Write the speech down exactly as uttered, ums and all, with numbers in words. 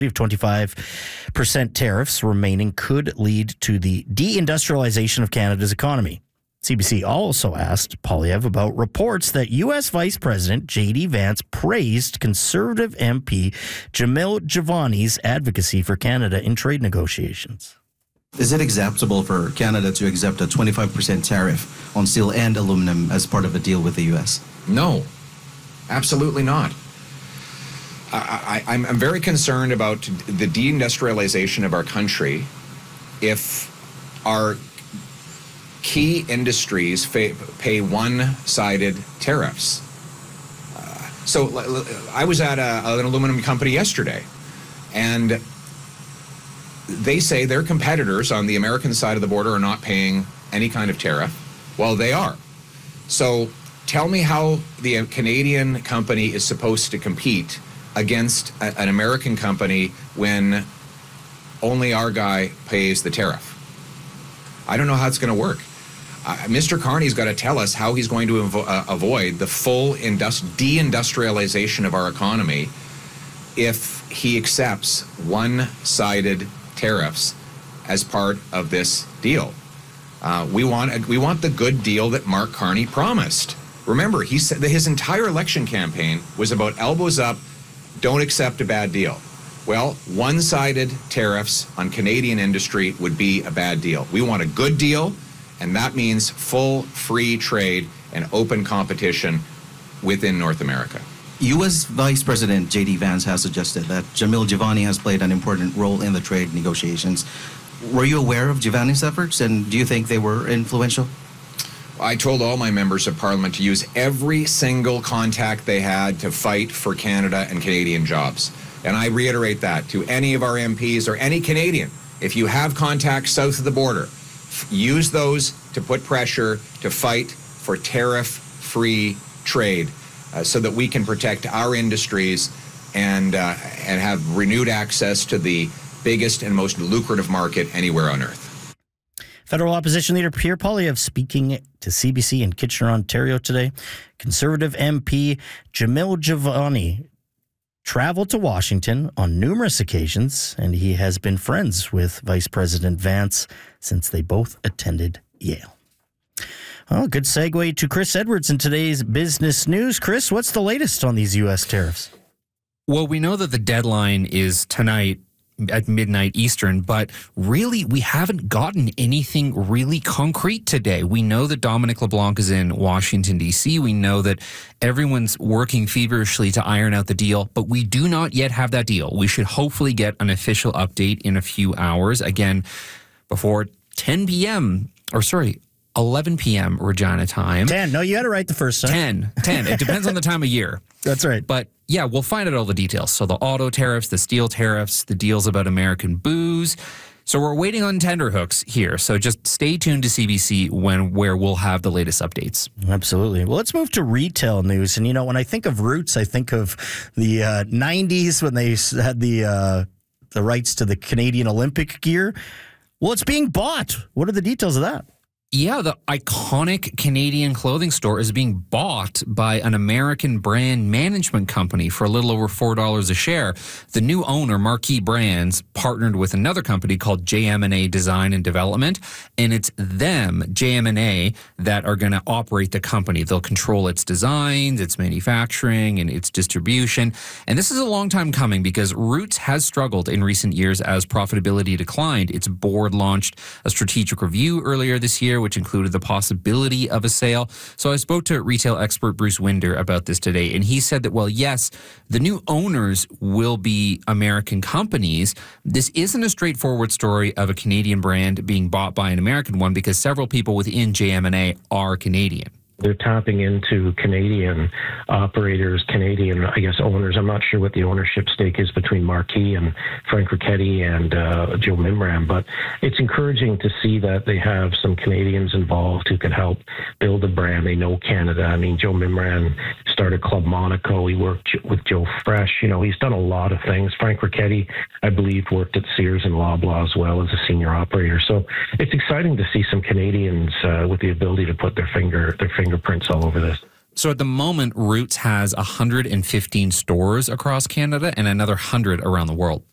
If twenty-five percent tariffs remaining could lead to the deindustrialization of Canada's economy. C B C also asked Poilievre about reports that U S Vice President J D Vance praised Conservative M P Jamil Jivani's advocacy for Canada in trade negotiations. Is it acceptable for Canada to accept a twenty-five percent tariff on steel and aluminum as part of a deal with the U S? No, absolutely not. I, I, I'm very concerned about the deindustrialization of our country if our key industries fa- pay one-sided tariffs. Uh, so I was at a, an aluminum company yesterday, and they say their competitors on the American side of the border are not paying any kind of tariff. Well, they are. So tell me how the Canadian company is supposed to compete against a, an American company when only our guy pays the tariff. I don't know how it's going to work. Uh, Mister Carney's got to tell us how he's going to avo- uh, avoid the full industri- deindustrialization of our economy if he accepts one-sided tariffs as part of this deal. Uh, we want we want the good deal that Mark Carney promised. Remember, he said that his entire election campaign was about elbows up, don't accept a bad deal. Well, one-sided tariffs on Canadian industry would be a bad deal. We want a good deal, and that means full free trade and open competition within North America. U S Vice President J D Vance has suggested that Jamil Jivani has played an important role in the trade negotiations. Were you aware of Jivani's efforts, and do you think they were influential? I told all my members of Parliament to use every single contact they had to fight for Canada and Canadian jobs. And I reiterate that to any of our M Ps or any Canadian. If you have contacts south of the border, f- use those to put pressure to fight for tariff-free trade uh, so that we can protect our industries and uh, and have renewed access to the biggest and most lucrative market anywhere on earth. Federal opposition leader Pierre Poilievre speaking to C B C in Kitchener, Ontario today. Conservative M P Jamil Jivani traveled to Washington on numerous occasions, and he has been friends with Vice President Vance since they both attended Yale. Well, good segue to Chris Edwards in today's business news. Chris, what's the latest on these U S tariffs? Well, we know that the deadline is tonight at midnight Eastern, but really we haven't gotten anything really concrete today. We know that Dominic LeBlanc is in Washington, D C. We know that everyone's working feverishly to iron out the deal, but we do not yet have that deal. We should hopefully get an official update in a few hours. Again, before ten p.m. or sorry, eleven p.m. Regina time. ten. No, you had it right the first time. ten. ten. It depends on the time of year. That's right. But yeah, we'll find out all the details. So the auto tariffs, the steel tariffs, the deals about American booze. So we're waiting on tenterhooks here. So just stay tuned to C B C when where we'll have the latest updates. Absolutely. Well, let's move to retail news. And, you know, when I think of Roots, I think of the uh, nineties when they had the uh, the rights to the Canadian Olympic gear. Well, it's being bought. What are the details of that? Yeah, the iconic Canadian clothing store is being bought by an American brand management company for a little over four dollars a share. The new owner, Marquee Brands, partnered with another company called J M and A Design and Development, and it's them, J M and A, that are going to operate the company. They'll control its designs, its manufacturing, and its distribution. And this is a long time coming because Roots has struggled in recent years as profitability declined. Its board launched a strategic review earlier this year, which included the possibility of a sale. So I spoke to retail expert Bruce Winder about this today, and he said that, well, yes, the new owners will be American companies. This isn't a straightforward story of a Canadian brand being bought by an American one because several people within J M and A are Canadian. They're tapping into Canadian operators, Canadian, I guess, owners. I'm not sure what the ownership stake is between Marquee and Frank Richetti and uh, Joe Mimram, but it's encouraging to see that they have some Canadians involved who can help build a brand. They know Canada. I mean, Joe Mimram started Club Monaco. He worked with Joe Fresh. You know, he's done a lot of things. Frank Richetti, I believe, worked at Sears and Loblaw as well as a senior operator. So it's exciting to see some Canadians uh, with the ability to put their finger, their finger fingerprints all over this. So at the moment, Roots has one hundred fifteen stores across Canada and another one hundred around the world.